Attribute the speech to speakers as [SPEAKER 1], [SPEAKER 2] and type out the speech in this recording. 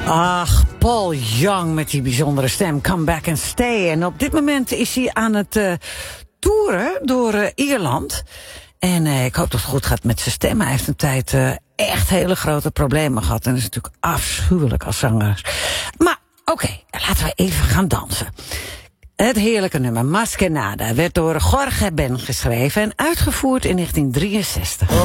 [SPEAKER 1] Ach, Paul Young met die bijzondere stem. Come back and stay. En op dit moment is hij aan het toeren door Ierland. En ik hoop dat het goed gaat met zijn stem. Hij heeft een tijd echt hele grote problemen gehad. En dat is natuurlijk afschuwelijk als zanger. Maar oké, laten we even gaan dansen. Het heerlijke nummer Mas que Nada werd door Jorge Ben geschreven en uitgevoerd in 1963.